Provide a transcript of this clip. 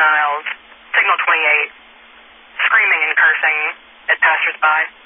juveniles, Signal 28, screaming and cursing at passersby.